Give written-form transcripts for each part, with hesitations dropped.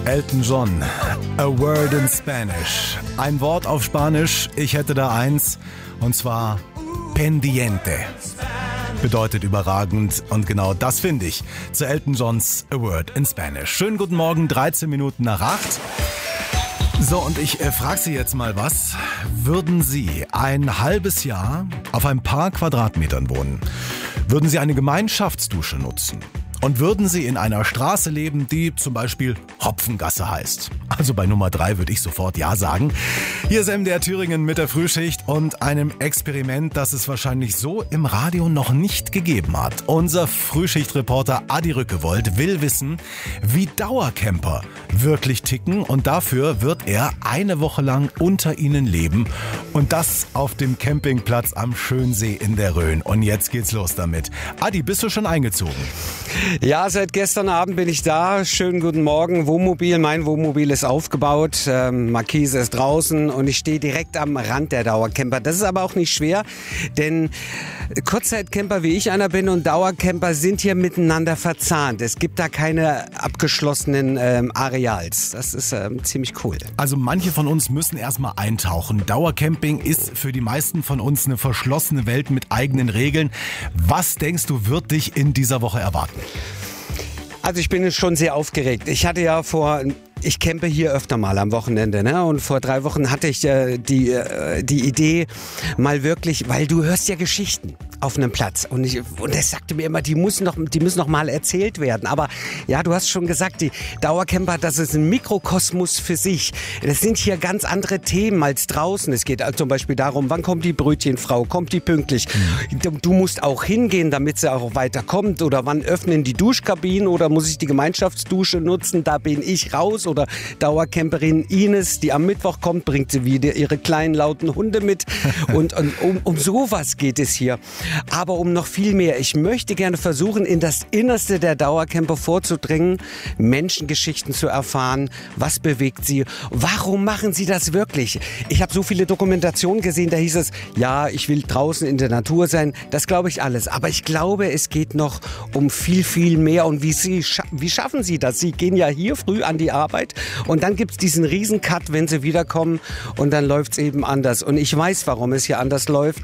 Elton John, A Word in Spanish. Ein Wort auf Spanisch, ich hätte da eins, und zwar pendiente. Bedeutet überragend, und genau das finde ich zu Elton Johns A Word in Spanish. Schönen guten Morgen, 13 Minuten nach 8. So, und ich frage Sie jetzt mal was. Würden Sie ein halbes Jahr auf ein paar Quadratmetern wohnen? Würden Sie eine Gemeinschaftsdusche nutzen? Und würden Sie in einer Straße leben, die zum Beispiel Hopfengasse heißt? Also bei Nummer 3 würde ich sofort Ja sagen. Hier ist MDR Thüringen mit der Frühschicht und einem Experiment, das es wahrscheinlich so im Radio noch nicht gegeben hat. Unser Frühschichtreporter Adi Rückewold will wissen, wie Dauercamper wirklich ticken, und dafür wird er eine Woche lang unter ihnen leben, und das auf dem Campingplatz am Schönsee in der Rhön. Und jetzt geht's los damit. Adi, bist du schon eingezogen? Ja, seit gestern Abend bin ich da. Schönen guten Morgen. Wohnmobil, mein Wohnmobil ist aufgebaut. Markise ist draußen und ich stehe direkt am Rand der Dauercamper. Das ist aber auch nicht schwer, denn Kurzzeitcamper, wie ich einer bin, und Dauercamper sind hier miteinander verzahnt. Es gibt da keine abgeschlossenen Areals. Das ist ziemlich cool. Also manche von uns müssen erstmal eintauchen. Dauercamping ist für die meisten von uns eine verschlossene Welt mit eigenen Regeln. Was denkst du, wird dich in dieser Woche erwarten? Also ich bin schon sehr aufgeregt. Ich campe hier öfter mal am Wochenende, ne? Und vor 3 Wochen hatte ich die Idee, mal wirklich, weil du hörst ja Geschichten auf einem Platz, und er sagte mir immer, die müssen noch mal erzählt werden. Aber ja, du hast schon gesagt, die Dauercamper, das ist ein Mikrokosmos für sich. Das sind hier ganz andere Themen als draußen. Es geht zum Beispiel darum, wann kommt die Brötchenfrau, kommt die pünktlich? Du musst auch hingehen, damit sie auch weiterkommt. Oder wann öffnen die Duschkabinen, oder muss ich die Gemeinschaftsdusche nutzen? Da bin ich raus. Oder Dauercamperin Ines, die am Mittwoch kommt, bringt sie wieder ihre kleinen lauten Hunde mit. Und um sowas geht es hier. Aber um noch viel mehr. Ich möchte gerne versuchen, in das Innerste der Dauercamper vorzudringen, Menschengeschichten zu erfahren. Was bewegt sie? Warum machen sie das wirklich? Ich habe so viele Dokumentationen gesehen, da hieß es, ja, ich will draußen in der Natur sein. Das glaube ich alles. Aber ich glaube, es geht noch um viel, viel mehr. Und wie schaffen sie das? Sie gehen ja hier früh an die Arbeit, und dann gibt es diesen riesen Cut, wenn sie wiederkommen, und dann läuft es eben anders. Und ich weiß, warum es hier anders läuft.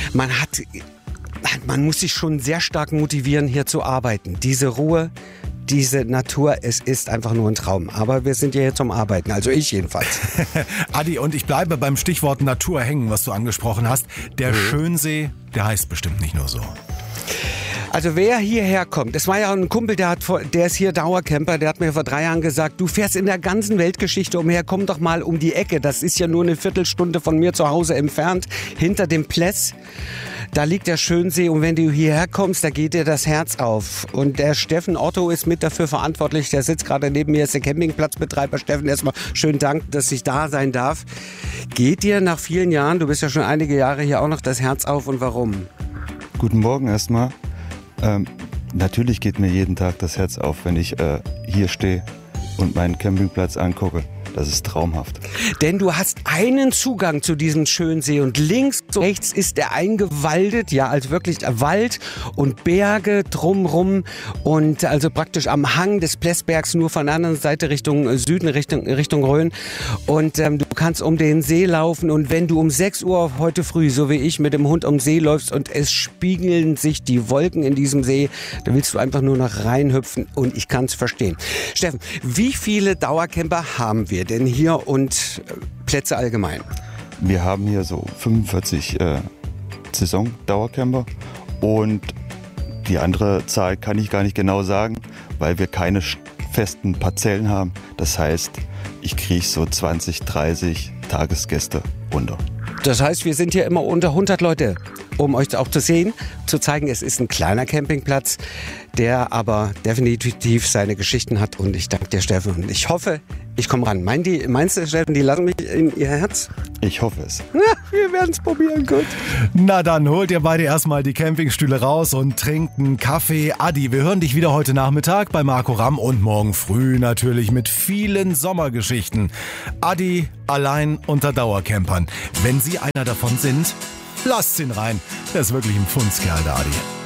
Man muss sich schon sehr stark motivieren, hier zu arbeiten. Diese Ruhe, diese Natur, es ist einfach nur ein Traum. Aber wir sind ja hier zum Arbeiten, also ich jedenfalls. Adi, und ich bleibe beim Stichwort Natur hängen, was du angesprochen hast. Der Schönsee, der heißt bestimmt nicht nur so. Also wer hierher kommt, es war ja ein Kumpel, der ist hier Dauercamper, der hat mir vor 3 Jahren gesagt, du fährst in der ganzen Weltgeschichte umher, komm doch mal um die Ecke. Das ist ja nur eine Viertelstunde von mir zu Hause entfernt, hinter dem Pless. Da liegt der Schönsee, und wenn du hierher kommst, da geht dir das Herz auf. Und der Steffen Otto ist mit dafür verantwortlich, der sitzt gerade neben mir, ist der Campingplatzbetreiber. Steffen, erstmal schönen Dank, dass ich da sein darf. Geht dir nach vielen Jahren, du bist ja schon einige Jahre hier, auch noch das Herz auf, und warum? Guten Morgen erstmal. Natürlich geht mir jeden Tag das Herz auf, wenn ich hier stehe und meinen Campingplatz angucke. Das ist traumhaft. Denn du hast einen Zugang zu diesem schönen See, und links und rechts ist er eingewaldet, ja, als wirklich Wald und Berge drumrum, und also praktisch am Hang des Plessbergs, nur von der anderen Seite Richtung Süden, Richtung Rhön. Und du kannst um den See laufen, und wenn du um 6 Uhr heute früh, so wie ich, mit dem Hund um den See läufst und es spiegeln sich die Wolken in diesem See, da willst du einfach nur noch reinhüpfen, und ich kann es verstehen. Steffen, wie viele Dauercamper haben wir denn hier und Plätze allgemein? Wir haben hier so 45 Saison-Dauercamper, und die andere Zahl kann ich gar nicht genau sagen, weil wir keine festen Parzellen haben. Das heißt, ich kriege so 20, 30 Tagesgäste unter. Das heißt, wir sind hier immer unter 100 Leute, um euch auch zu sehen, zu zeigen, es ist ein kleiner Campingplatz, der aber definitiv seine Geschichten hat, und ich danke dir, Steffen, und ich hoffe, ich komme ran. Meinst du, Steffen, die lassen mich in ihr Herz? Ich hoffe es. Na, wir werden es probieren, gut. Na dann holt ihr beide erstmal die Campingstühle raus und trinkt einen Kaffee. Adi, wir hören dich wieder heute Nachmittag bei Marco Ramm, und morgen früh natürlich mit vielen Sommergeschichten. Adi allein unter Dauercampern. Wenn Sie einer davon sind, lasst ihn rein. Der ist wirklich ein Fundskerl, der Adi.